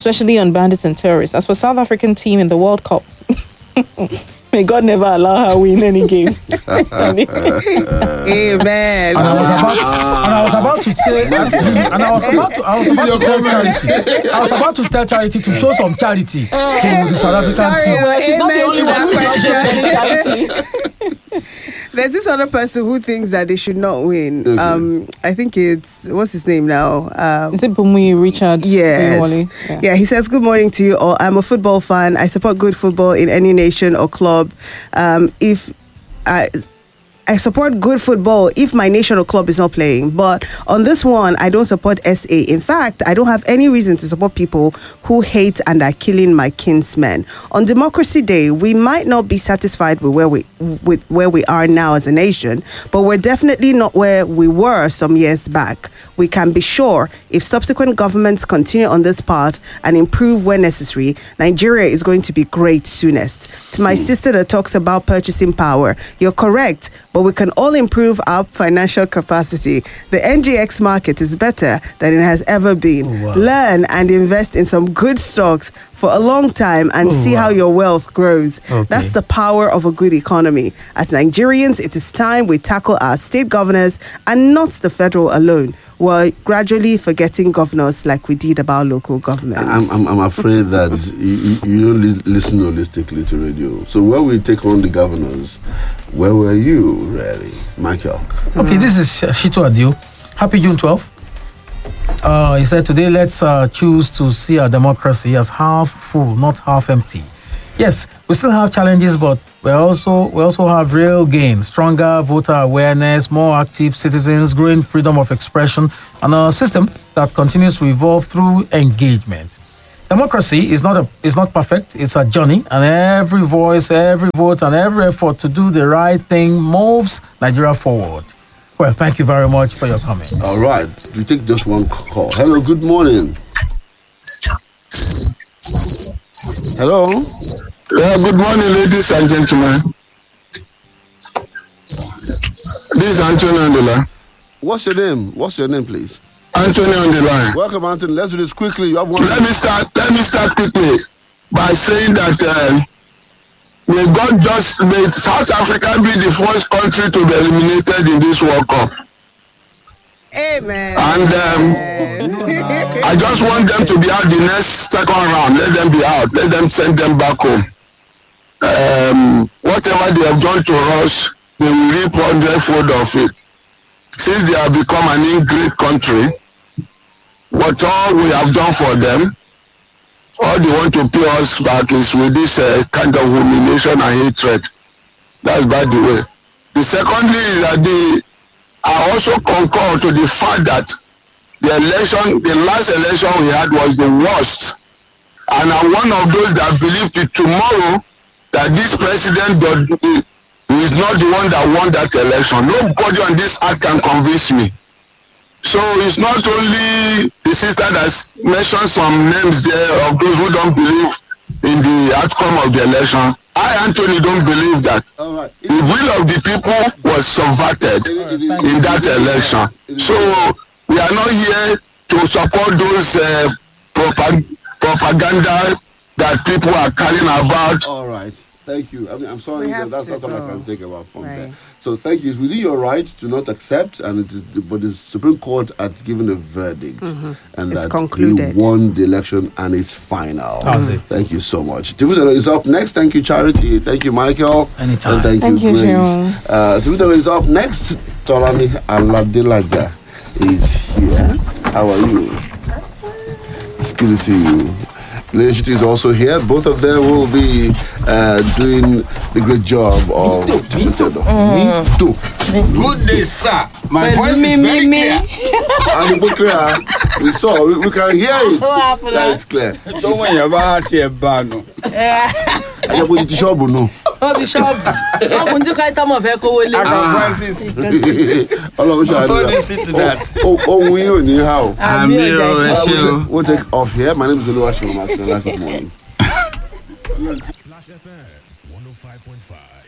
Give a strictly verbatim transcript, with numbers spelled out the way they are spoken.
especially on bandits and terrorists. As for South African team in the World Cup, may God never allow her win any game. Amen. And I was about, and I was about to say, and I was about to, I was about to tell Charity, I was about to tell Charity to show some charity to the South African team. Well, she's not the only one who does any charity. There's this other person who thinks that they should not win. Okay. Um, I think it's, what's his name now? Um, Is it Bumi Richard? Yes. Yeah. yeah, he says, good morning to you all. I'm a football fan. I support good football in any nation or club. Um, if I... I support good football if my national club is not playing. But on this one, I don't support S A. In fact, I don't have any reason to support people who hate and are killing my kinsmen. On Democracy Day, we might not be satisfied with where we with where we are now as a nation, but we're definitely not where we were some years back. We can be sure if subsequent governments continue on this path and improve where necessary, Nigeria is going to be great soonest. To my sister that talks about purchasing power, you're correct, but we can all improve our financial capacity. The N G X market is better than it has ever been. Oh, wow. Learn and invest in some good stocks for a long time and oh, see wow. how your wealth grows. Okay. That's the power of a good economy. As Nigerians, it is time we tackle our state governors and not the federal alone. We're gradually forgetting governors like we did about local governments. I'm, I'm, I'm afraid that you, you don't li- listen holistically to radio. So when we take on the governors, where were you, really, Michael? Okay, this is Shito Adio. Happy June twelfth. Uh, he said, today let's uh, choose to see our democracy as half full, not half empty. Yes, we still have challenges, but we also we also have real gains, stronger voter awareness, more active citizens, growing freedom of expression, and a system that continues to evolve through engagement. Democracy is not a is not perfect. It's a journey, and every voice, every vote, and every effort to do the right thing moves Nigeria forward. Well, thank you very much for your comments. All right, we take just one call. Hello, good morning. Hello. Yeah, good morning, ladies and gentlemen. This is Anthony on the line. What's your name? What's your name, please? Anthony on the line. Welcome, Anthony. Let's do this quickly. You have one. Let me start. Let me start quickly by saying that uh, may God just may South Africa be the first country to be eliminated in this World Cup. Amen. And um, I just want them to be out the next second round. Let them be out. Let them send them back home. Um, whatever they have done to us, they will reap hundredfold of it. Since they have become an ingrate country, what all we have done for them, all they want to pay us back is with this uh, kind of humiliation and hatred. That's by the way. The secondly is that the I also concur to the fact that the election, the last election we had was the worst. And I'm one of those that believe that tomorrow that this president is not the one that won that election. Nobody on this earth can convince me. So it's not only the sister that mentioned some names there of those who don't believe in the outcome of the election. I, Anthony, don't believe that. All right. The will of the people was subverted in that election. So we are not here to support those uh, propag- propaganda that people are carrying about. All right. Thank you. I mean, I'm sorry, We that have that's to not what I go. can take about from Right. there. So thank you. It's within your right to not accept, and it is, but the Supreme Court had given a verdict, and It's that concluded. he won the election, and it's final. That's it. Thank you so much. Tivutaro is up next. Thank you, Charity. Thank you, Michael. Anytime. And thank, Thank you, you, Grace. Jerome. Uh, Tivutaro is up next. Tolani Aladilaja is here. How are you? It's good to see you. Leadership is also here. Both of them will be uh, doing the great job of Tivutaro. Me too. Good day, sir. My Well, voice me, is me, very me. clear. And it's clear. We saw. We, we can hear it. That is clear. Don't worry about your bano. I just put it to shop, no. Oh, the shop. Oh, when you can't tell me, I go with I you. can Francis. All of us are Hold doing this to that. Oh, oh, we don't know how. I'm here, Uh, Eshu. we'll, take, we'll take off here. My name is Oluwaseun Makinla. Good morning. Splash F M one oh five point five.